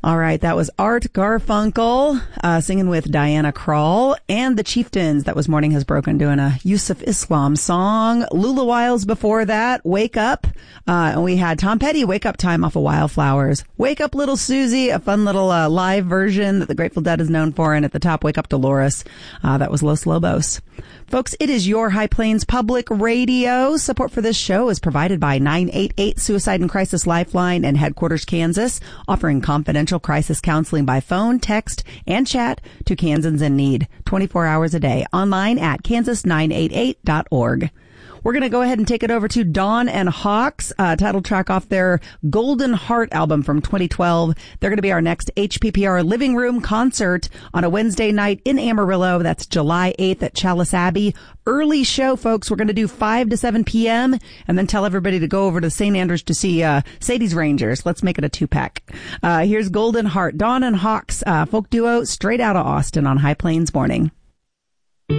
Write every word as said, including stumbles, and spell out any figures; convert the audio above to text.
All right, that was Art Garfunkel uh, singing with Diana Krall and the Chieftains. That was Morning Has Broken doing a Yusuf Islam song. Lula Wiles before that, Wake Up. Uh, and we had Tom Petty, Wake Up Time off of Wildflowers. Wake Up Little Susie, a fun little uh, live version that the Grateful Dead is known for. And at the top, Wake Up Dolores. Uh, that was Los Lobos. Folks, it is your High Plains Public Radio. Support for this show is provided by nine eight eight Suicide and Crisis Lifeline and Headquarters Kansas, offering confidential crisis counseling by phone, text, and chat to Kansans in need twenty-four hours a day. Online at kansas nine eight eight dot org. We're going to go ahead and take it over to Dawn and Hawks, uh, title track off their Golden Heart album from twenty twelve. They're going to be our next H P P R Living Room concert on a Wednesday night in Amarillo. That's July eighth at Chalice Abbey. Early show, folks. We're going to do five to seven p.m. and then tell everybody to go over to Saint Andrews to see uh, Sadie's Rangers. Let's make it a two-pack. Uh, here's Golden Heart, Dawn and Hawks, uh, folk duo straight out of Austin on High Plains Morning.